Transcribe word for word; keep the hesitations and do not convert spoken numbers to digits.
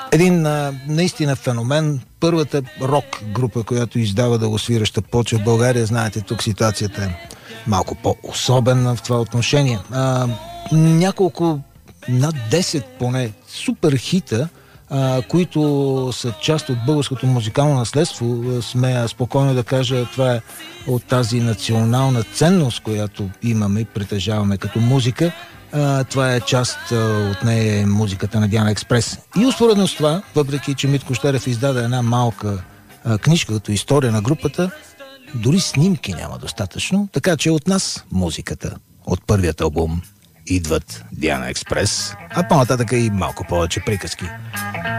Един а, наистина феномен. Първата рок група, която издава дългосвираща плоча в България. Знаете, тук ситуацията е малко по-особена в това отношение. А, няколко, над десет поне, супер хита, а, които са част от българското музикално наследство. Смея спокойно да кажа, това е от тази национална ценност, която имаме и притежаваме като музика. А, това е част а, от нея, музиката на Диана Експрес. И успоредно с това, въпреки че Митко Щерев издаде една малка а, книжка като история на групата, дори снимки няма достатъчно, така че от нас музиката от първият албум идват Диана Експрес, а по-нататък и малко повече приказки.